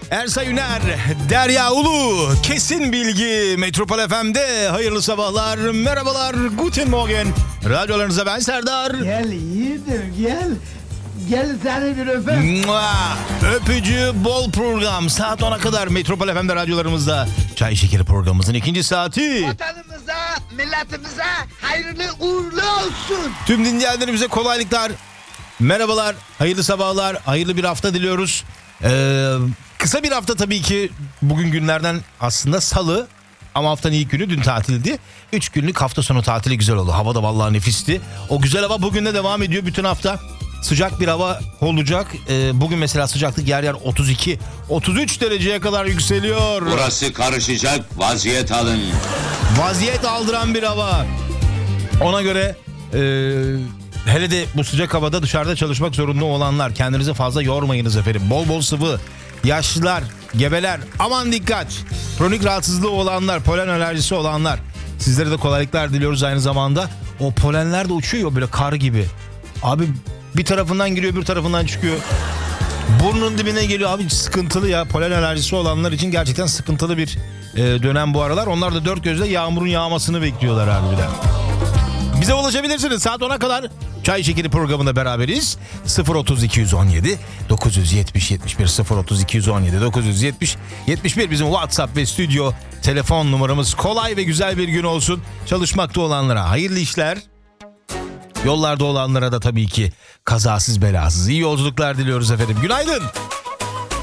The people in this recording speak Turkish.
Ersay Üner, Derya Ulu, Kesin Bilgi, Metropol FM'de hayırlı sabahlar, merhabalar, guten morgen. Radyolarınıza ben Serdar. Gel yiğidim gel. Gel seni bir öpeyim. Öpücü bol program. Saat 10'a kadar Metropol FM'de radyolarımızda. Çay Şekeri programımızın ikinci saati. Vatanımıza, milletimize hayırlı uğurlu olsun. Tüm dinleyenlerimize kolaylıklar. Merhabalar, hayırlı sabahlar, hayırlı bir hafta diliyoruz. Kısa bir hafta tabii ki, bugün günlerden aslında salı ama haftanın ilk günü dün tatildi. 3 günlük hafta sonu tatili güzel oldu. Hava da vallahi nefisti. O güzel hava bugün de devam ediyor bütün hafta. Sıcak bir hava olacak. Bugün mesela sıcaklık yer yer 32-33 dereceye kadar yükseliyor. Burası karışacak, vaziyet alın. Vaziyet aldıran bir hava. Ona göre hele de bu sıcak havada dışarıda çalışmak zorunda olanlar, kendinizi fazla yormayınız efendim. Bol bol sıvı. Yaşlılar, gebeler, aman dikkat. Kronik rahatsızlığı olanlar, polen alerjisi olanlar, sizlere de kolaylıklar diliyoruz aynı zamanda. O polenler de uçuyor böyle kar gibi. Abi bir tarafından giriyor, bir tarafından çıkıyor. Burnun dibine geliyor abi, sıkıntılı ya. Polen alerjisi olanlar için gerçekten sıkıntılı bir dönem bu aralar. Onlar da dört gözle yağmurun yağmasını bekliyorlar harbiden. Bize ulaşabilirsiniz saat 10'a kadar. Çay Şekeri programında beraberiz. 030 217 970 71 030 217 970 71 bizim WhatsApp ve stüdyo telefon numaramız. Kolay ve güzel bir gün olsun. Çalışmakta olanlara hayırlı işler. Yollarda olanlara da tabii ki kazasız belasız iyi yolculuklar diliyoruz efendim. Günaydın.